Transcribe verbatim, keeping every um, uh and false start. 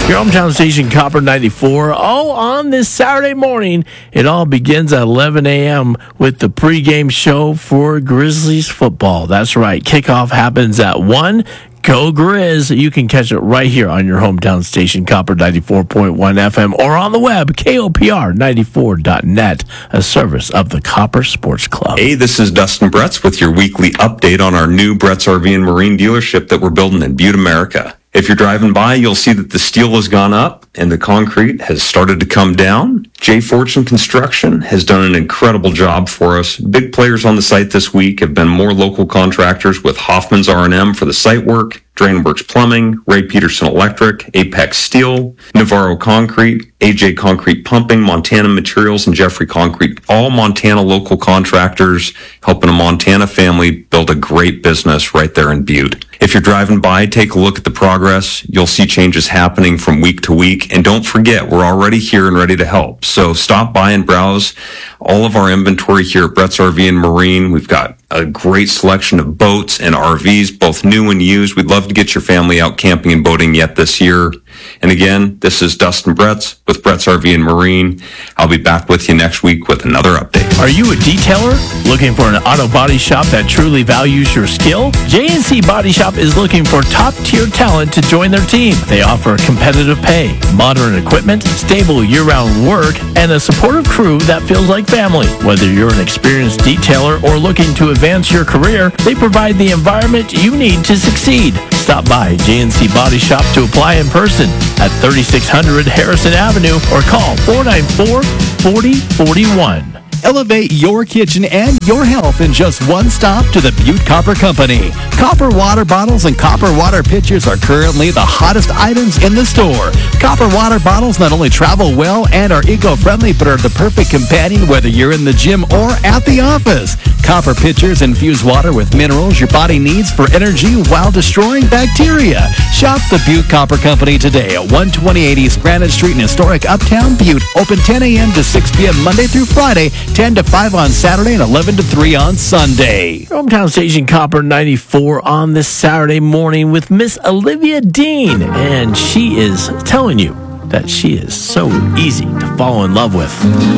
Your hometown station, Copper ninety-four. Oh, on this Saturday morning, it all begins at eleven a.m. with the pregame show for Grizzlies football. That's right. Kickoff happens at one. Go Grizz. You can catch it right here on your hometown station, Copper ninety-four point one F M, or on the web, K O P R ninety-four dot net, a service of the Copper Sports Club. Hey, this is Dustin Bretz with your weekly update on our new Bretz R V and Marine dealership that we're building in Butte, America. If you're driving by, you'll see that the steel has gone up and the concrete has started to come down. J. Fortune Construction has done an incredible job for us. Big players on the site this week have been more local contractors with Hoffman's R and M for the site work, Drainworks Plumbing, Ray Peterson Electric, Apex Steel, Navarro Concrete, A J Concrete Pumping, Montana Materials, and Jeffrey Concrete. All Montana local contractors helping a Montana family build a great business right there in Butte. If you're driving by, take a look at the progress. You'll see changes happening from week to week. And don't forget, we're already here and ready to help. So stop by and browse all of our inventory here at Bretz R V and Marine. We've got a great selection of boats and R Vs, both new and used. We'd love to get your family out camping and boating yet this year. And again, this is Dustin Bretz with Bretz R V and Marine. I'll be back with you next week with another update. Are you a detailer looking for an auto body shop that truly values your skill? J and C Body Shop is looking for top-tier talent to join their team. They offer competitive pay, modern equipment, stable year-round work, and a supportive crew that feels like family. Whether you're an experienced detailer or looking to advance your career, they provide the environment you need to succeed. Stop by J and C Body Shop to apply in person at thirty-six hundred Harrison Avenue or call four nine four, four zero four one. Elevate your kitchen and your health in just one stop to the Butte Copper Company. Copper water bottles and copper water pitchers are currently the hottest items in the store. Copper water bottles not only travel well and are eco-friendly, but are the perfect companion whether you're in the gym or at the office. Copper pitchers infuse water with minerals your body needs for energy while destroying bacteria. Shop the Butte Copper Company today at one twenty-eight East Granite Street in historic Uptown Butte. Open ten a.m. to six p.m. Monday through Friday, ten to five on Saturday, and eleven to three on Sunday. Hometown station Copper ninety-four on this Saturday morning with Miss Olivia Dean. And she is telling you that she is so easy to fall in love with.